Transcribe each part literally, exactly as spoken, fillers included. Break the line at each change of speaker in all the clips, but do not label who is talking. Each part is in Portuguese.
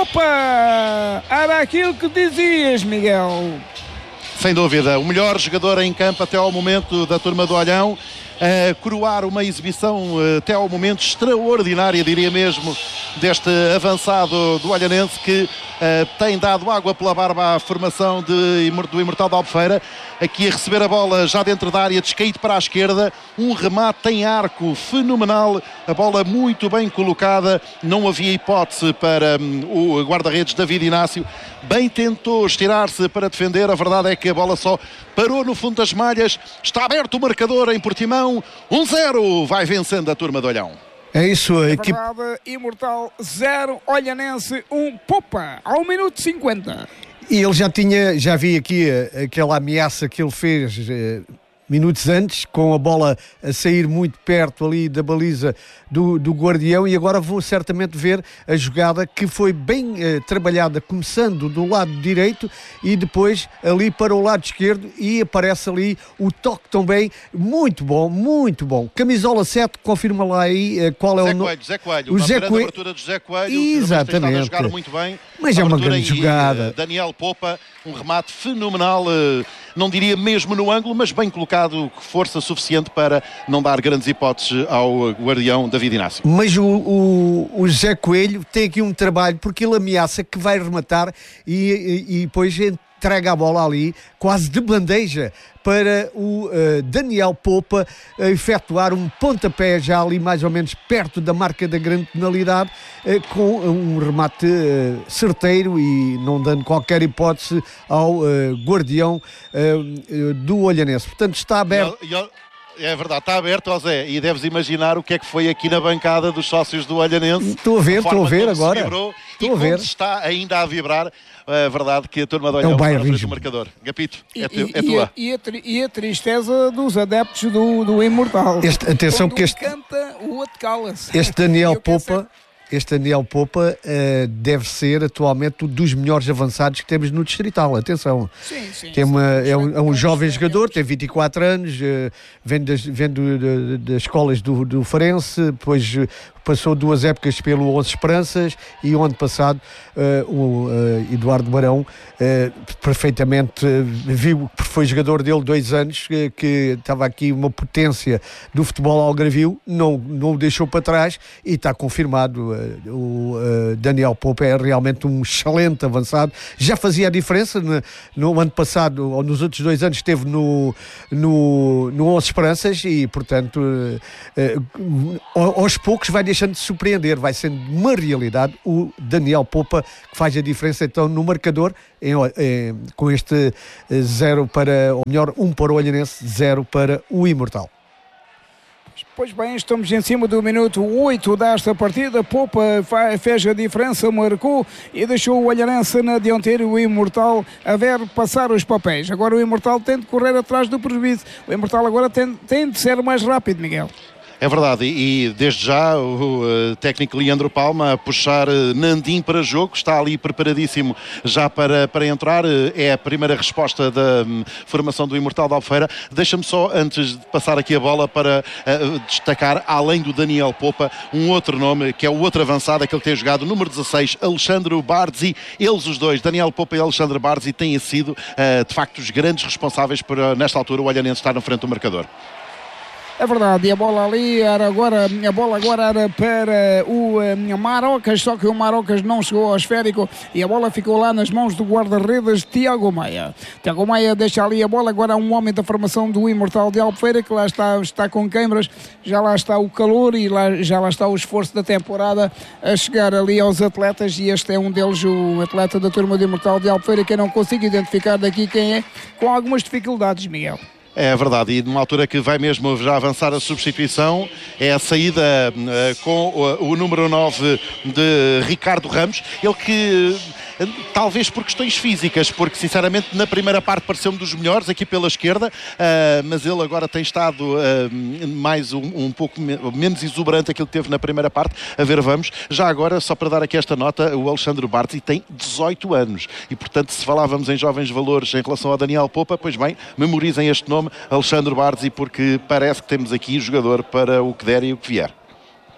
Popa! Era aquilo que dizias, Miguel.
Sem dúvida, o melhor jogador em campo até ao momento da turma do Olhão, a coroar uma exibição até ao momento extraordinária, diria mesmo, deste avançado do Olhanense que uh, tem dado água pela barba à formação de, do Imortal da Albufeira. Aqui a receber a bola já dentro da área, descaído para a esquerda, um remate em arco fenomenal, a bola muito bem colocada, não havia hipótese para um, o guarda-redes David Inácio, bem tentou estirar-se para defender, a verdade é que a bola só parou no fundo das malhas. Está aberto o marcador em Portimão, um zero, vai vencendo a turma do Olhão.
É isso, a
é
equipe...
verdade, Imortal zero, Olhanense um, Popa, ao minuto cinquenta.
E ele já tinha, já vi aqui aquela ameaça que ele fez eh, minutos antes, com a bola a sair muito perto ali da baliza do, do Guardião, e agora vou certamente ver a jogada que foi bem eh, trabalhada, começando do lado direito e depois ali para o lado esquerdo, e aparece ali o toque também, muito bom, muito bom. Camisola sete, confirma lá aí eh, qual é
Zé
o nome.
Coelho, Zé Coelho,
o
uma
Zé
grande
Coelho.
abertura de Zé Coelho,
exatamente,
a jogar muito bem.
Mas é uma grande
e,
jogada.
Daniel Popa, um remate fenomenal, eh, não diria mesmo no ângulo, mas bem colocado, força suficiente para não dar grandes hipóteses ao Guardião David Inácio.
Mas o, o, o Zé Coelho tem aqui um trabalho, porque ele ameaça que vai rematar e, e, e depois entrega a bola ali, quase de bandeja, para o uh, Daniel Popa uh, efetuar um pontapé já ali mais ou menos perto da marca da grande penalidade, uh, com um remate uh, certeiro e não dando qualquer hipótese ao uh, Guardião uh, uh, do Olhanense. Portanto, está aberto.
E, e, é verdade, está aberto, ó Zé, e deves imaginar o que é que foi aqui na bancada dos sócios do Olhanense.
Estou a ver, estou a ver agora.
Vibrou,
estou
e
a ver.
está ainda a vibrar, é verdade que a turma do Olhão
é
está
na
frente do marcador. Gapito,
e,
é, tu,
e,
é tua.
E a, e, a, e a tristeza dos adeptos do, do Imortal.
Este, atenção, porque este,
canta, o outro cala-se.
Este Daniel Popa... Este Daniel Popa uh, deve ser atualmente um dos melhores avançados que temos no Distrital, atenção.
Sim, sim,
tem uma,
sim,
é, um, é um jovem jogador, tem vinte e quatro anos, uh, vem, das, vem do, de, das escolas do, do Farense, depois uh, passou duas épocas pelo Onze Esperanças, e o ano passado uh, o uh, Eduardo Barão uh, perfeitamente uh, viu, porque foi jogador dele dois anos, uh, que estava aqui uma potência do futebol algarvio, não, não o deixou para trás, e está confirmado. O uh, Daniel Popa é realmente um excelente avançado, já fazia a diferença no, no ano passado, ou nos outros dois anos esteve no, no, no Onze Esperanças, e portanto uh, uh, aos poucos vai deixando de surpreender, vai sendo uma realidade o Daniel Popa, que faz a diferença então no marcador, em, em, com este zero para, ou melhor, um para o Olhanense, zero para o Imortal.
Pois bem, estamos em cima do minuto oito desta partida. Popa fez a diferença, marcou e deixou o Olhanense na dianteira, o Imortal a ver passar os papéis. Agora o Imortal tem de correr atrás do prejuízo. O Imortal agora tem, tem de ser mais rápido, Miguel.
É verdade, e, e desde já o uh, técnico Leandro Palma a puxar uh, Nandim para jogo, está ali preparadíssimo já para, para entrar, uh, é a primeira resposta da um, formação do Imortal da Albufeira. Deixa-me só, antes de passar aqui a bola, para uh, destacar, além do Daniel Popa, um outro nome, que é o outro avançado, aquele que tem jogado, número dezasseis, Alexandre Barzi. Eles os dois, Daniel Popa e Alexandre Barzi, têm sido uh, de facto os grandes responsáveis por, uh, nesta altura, o Olhanense estar na frente do marcador.
É verdade, e a bola ali era agora, a bola agora era para o um, Marocas, só que o Marocas não chegou ao esférico e a bola ficou lá nas mãos do guarda-redes Tiago Maia. Tiago Maia deixa ali a bola, agora um homem da formação do Imortal de Albufeira, que lá está, está com câimbras, já lá está o calor e lá, já lá está o esforço da temporada a chegar ali aos atletas, e este é um deles, o atleta da turma do Imortal de Albufeira, que eu não consigo identificar daqui quem é, com algumas dificuldades, Miguel.
É verdade, e numa altura que vai mesmo já avançar a substituição, é a saída uh, com o, o número nove de Ricardo Ramos, ele que uh, talvez por questões físicas, porque sinceramente na primeira parte pareceu-me dos melhores aqui pela esquerda, uh, mas ele agora tem estado uh, mais um, um pouco me menos exuberante aquilo que teve na primeira parte. A ver, vamos, já agora, só para dar aqui esta nota, o Alexandre Barzi tem dezoito anos, e portanto se falávamos em jovens valores em relação ao Daniel Popa, pois bem, memorizem este nome, Alexandre Barzi, porque parece que temos aqui jogador para o que der e o que vier.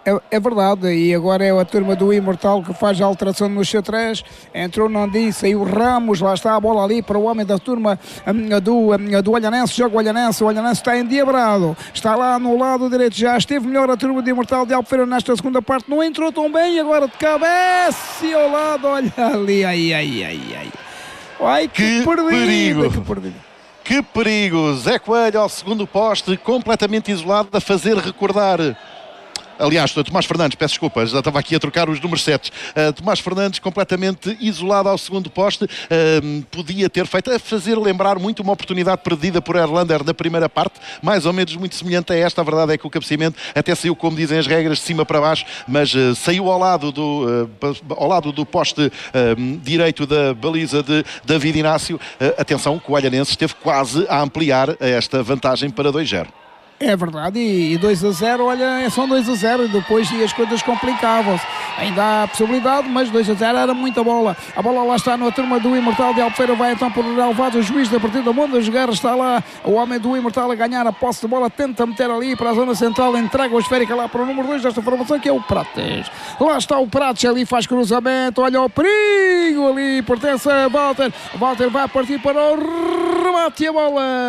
É, é verdade, e agora é a turma do Imortal que faz a alteração no xadrez. Entrou Nandinho, saiu Ramos, lá está a bola ali para o homem da turma um, do, um, do Olhanense, joga o Olhanense, o Olhanense está endiabrado, está lá no lado direito, já esteve melhor a turma do Imortal de Albufeira nesta segunda parte, não entrou tão bem, agora de cabeça e ao lado, olha ali, ai, ai, ai, ai. Ai, que, que perdida, perigo. Que perdida.
Que perigo, Zé Coelho ao segundo poste, completamente isolado, a fazer recordar... Aliás, Tomás Fernandes, peço desculpa, já estava aqui a trocar os números sete. Uh, Tomás Fernandes completamente isolado ao segundo poste, uh, podia ter feito, a fazer lembrar muito uma oportunidade perdida por Erlander na primeira parte, mais ou menos muito semelhante a esta. A verdade é que o cabeceamento até saiu, como dizem as regras, de cima para baixo, mas uh, saiu ao lado do, uh, ao lado do poste uh, direito da baliza de David Inácio. Uh, atenção que o Olhanense esteve quase a ampliar esta vantagem para dois a zero.
É verdade, e dois a zero, olha, são dois a zero, e depois as coisas complicavam-se. Ainda há possibilidade, mas dois a zero era muita bola. A bola lá está na turma do Imortal de Albufeira, vai então por relevado o juiz da partida, Mondas Guerra, está lá o homem do Imortal a ganhar a posse de bola, tenta meter ali para a zona central, entrega o esférica lá para o número dois desta formação, que é o Prates. Lá está o Prates, ali faz cruzamento, olha o perigo ali, pertence a Walter. Walter vai partir para o remate, a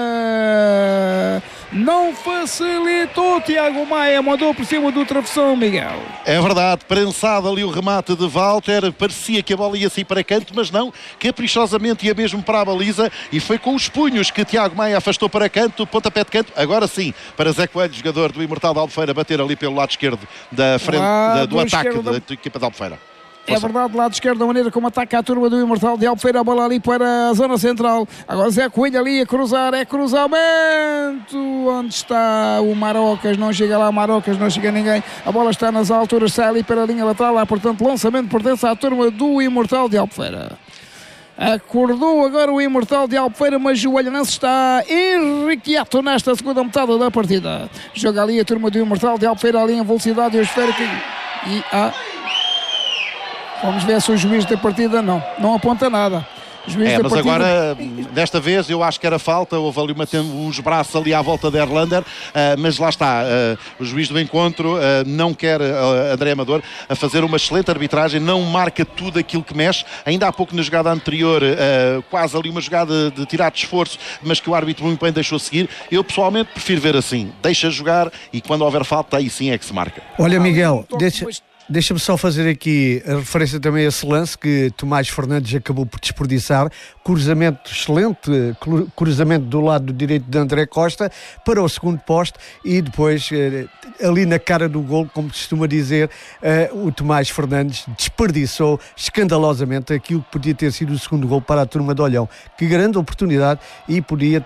bola não facilitou. Tiago Maia mandou por cima do travessão, Miguel.
É verdade, prensado ali o remate de Walter, parecia que a bola ia sair para canto, mas não, caprichosamente ia mesmo para a baliza, e foi com os punhos que Tiago Maia afastou para canto, pontapé de canto, agora sim, para Zé Coelho, jogador do Imortal de Albufeira, bater ali pelo lado esquerdo da frente, da, do ataque da, da equipa de Albufeira.
É verdade, lado esquerdo, da maneira como ataca a turma do Imortal de Albufeira, a bola ali para a zona central. Agora Zé Coelho ali a cruzar, é cruzamento. Onde está o Marocas? Não chega lá, Marocas, não chega ninguém. A bola está nas alturas, sai ali para a linha lateral. Lá, portanto, lançamento pertence à turma do Imortal de Albufeira. Acordou agora o Imortal de Albufeira, mas o Olhanense está irrequieto nesta segunda metade da partida. Joga ali a turma do Imortal de Albufeira ali em velocidade e o esférico. E a... Vamos ver se o juiz da partida não, não aponta nada.
É, mas partida... agora, desta vez, eu acho que era falta, houve ali uma, uns braços ali à volta de Erlander, uh, mas lá está, uh, o juiz do encontro uh, não quer, uh, André Amador, a fazer uma excelente arbitragem, não marca tudo aquilo que mexe. Ainda há pouco na jogada anterior, uh, quase ali uma jogada de tirar de esforço, mas que o árbitro muito bem deixou seguir. Eu pessoalmente prefiro ver assim, deixa jogar, e quando houver falta, aí sim é que se marca.
Olha, Miguel, deixa... Deixa-me só fazer aqui a referência também a esse lance que Tomás Fernandes acabou por desperdiçar. Cruzamento excelente, cruzamento do lado direito de André Costa para o segundo poste, e depois ali na cara do golo, como costuma dizer, o Tomás Fernandes desperdiçou escandalosamente aquilo que podia ter sido o segundo golo para a turma de Olhão. Que grande oportunidade, e podia